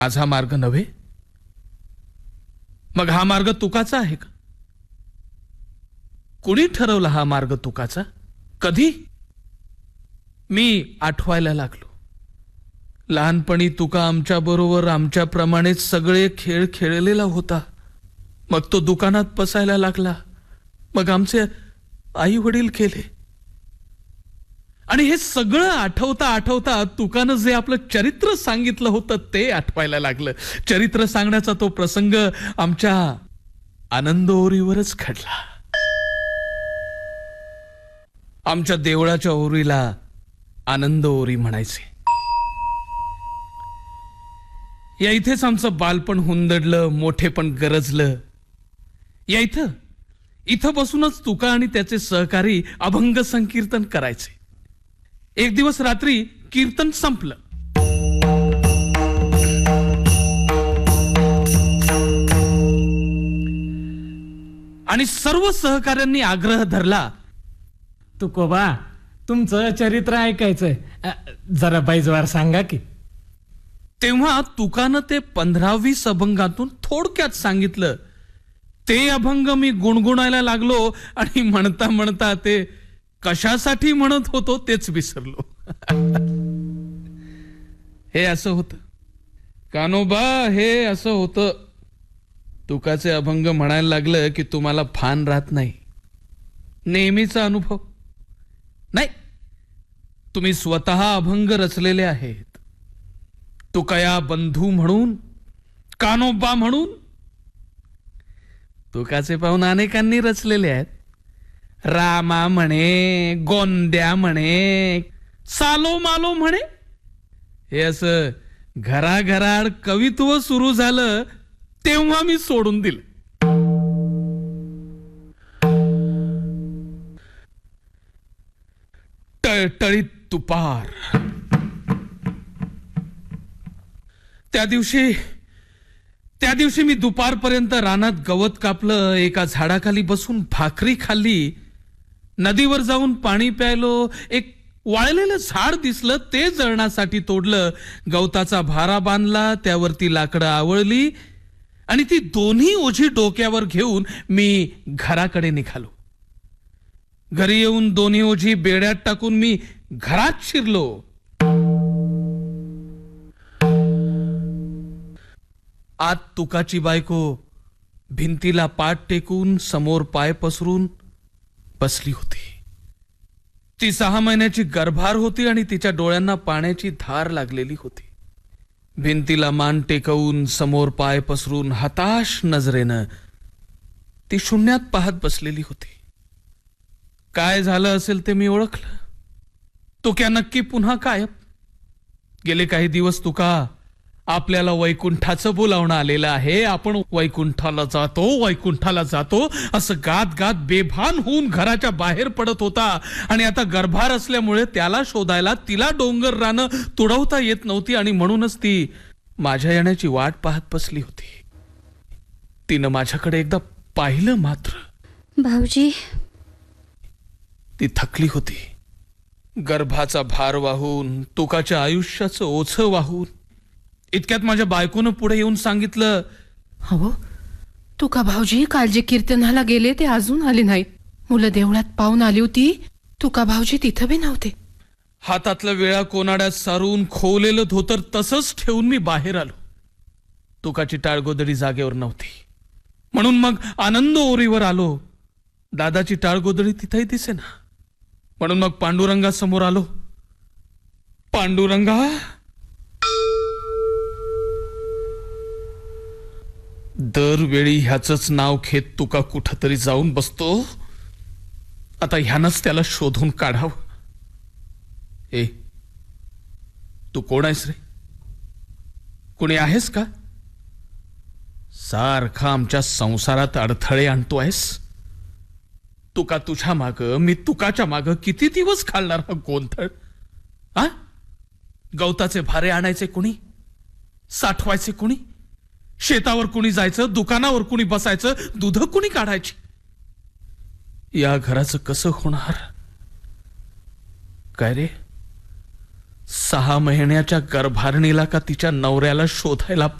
माझा मार्ग नव्हे? मग हा मार्ग तुकाचा आहे का? कुणी ठरवला हा मार्ग तुकाचा? कधी? मी आठवायला लागलो. लहानपणी तुका आमच्या बरोबर आमच्याप्रमाणेच सगळे खेळ खेळलेला होता. मग तो दुकानात बसायला लागला. मग आमचे आई वडील केले. आणि हे सगळं आठवता आठवता तुकानं जे आपलं चरित्र सांगितलं होतं ते आठवायला लागलं. चरित्र सांगण्याचा तो प्रसंग आमच्या आनंदओरीवरच घडला. आमच्या देवळाच्या ओरीला आनंद ओरी म्हणायचे. या इथेच आमचं बालपण हुंदडलं, मोठेपण गरजलं. या इथं बसूनच तुका आणि त्याचे सहकारी अभंग संकीर्तन करायचे. एक दिवस रात्री कीर्तन संपलं. आणि सर्व सहकाऱ्यांनी आग्रह धरला, तुकोबा, तुमचं चरित्र ऐकायचंय, जरा बैजवार सांगा की. तेव्हा तुकानं ते 15-20 अभंगातून थोडक्यात सांगितलं. ते अभंग मी गुणगुणायला लागलो आणि म्हणता म्हणता ते कशासाठी म्हणत होतो तेच विसरलो. हे असं होतं कान्होबा, हे असं होतं. तुकाचे अभंग म्हणायला लागलं की तुम्हाला भान राहत नाही. नेहमीचा अनुभव नाही. तुम्ही स्वतः अभंग रचलेले आहेत. तुकया बंधू म्हणून, कान्होबा म्हणून. तुकाचे पाहून अनेकांनी रचलेले आहेत. रामा म्हणे, गोंद्या म्हणे, सालो मालो म्हणे. हे असं घराघराड कवित्व सुरू झालं तेव्हा मी सोडून दिलं. टळटळीत तुपार. त्या दिवशी मी दुपारपर्यंत रानात गवत कापलं, एका झाडाखाली बसून भाकरी खाल्ली, नदीवर जाऊन पाणी प्यायलो. एक वाळलेलं झाड दिसलं, ते जळणासाठी तोडलं, गवताचा भारा बांधला, त्यावरती लाकडं आवळली आणि ती दोन्ही ओझी डोक्यावर घेऊन मी घराकडे निघालो. घरी येऊन दोन्ही ओझी बेड्यात टाकून मी घरात शिरलो. आत तुकाची बायको भिंतीला पाठ टेकून समोर पाय पसरून बसली होती. ती 6 महिन्याची गर्भार होती आणि तिच्या डोळ्यांना पाण्याची धार लागलेली होती. भिंतीला मान टेकवून समोर पाय पसरून हताश नजरेनं ती शून्यात पाहत बसलेली होती. काय झालं असेल ते मी ओळखलं. तुक्या नक्की पुन्हा गायब. गेले काही दिवस तुका आपल्याला वैकुंठाचं बोलावणं आलेलं आहे. आपण वैकुंठाला जातो असं गात गात बेभान होऊन घराच्या बाहेर पडत होता. आणि आता गर्भार असल्यामुळे त्याला शोधायला तिला डोंगर रानं तुडवता येत नव्हती आणि म्हणूनच ती माझ्या येण्याची वाट पाहत बसली होती. तिनं माझ्याकडे एकदा पाहिलं मात्र. भाऊजी. ती थकली होती. गर्भाचा भार वाहून, तुकाच्या आयुष्याचं ओझं वाहून. इतक्यात माझ्या बायकोनं पुढे येऊन सांगितलं, हो तुका भाऊजी काल जे कीर्तनाला गेले ते अजून आले नाहीत. मुलं देवळात पाहून आली होती, तुका भाऊजी तिथं बी नव्हते. हातातलं वेळा कोनाड्यात सारून खोवलेलं धोतर तसंच ठेवून मी बाहेर आलो. तुकाची टाळगोदडी जागेवर नव्हती. म्हणून मग आनंद ओरीवर आलो. दादाची टाळगोदडी तिथंही दिसेना. म्हणून मग पांडुरंगासमोर आलो. पांडुरंगा, दरवेळी ह्याचंच नाव घेत तुका कुठंतरी जाऊन बसतो. आता ह्यानंच त्याला शोधून काढावं. ए, तू कोण आहेस रे? कोणी आहेस का? सारखा आमच्या संसारात अडथळे आणतो आहेस. तुका तुझ्या माग, मी तुकाच्या माग किती दिवस घालणार हा गोंधळ? आ, गवताचे भारे आणायचे कुणी, साठवायचे कुणी, शेतावर कुणी जायचं, दुकानावर कुणी बसायचं, दूध कुणी काढायची. या घराचं कसं होणार? काय रे, 6 महिन्याच्या गर्भारणीला का तिच्या नवऱ्याला शोधायला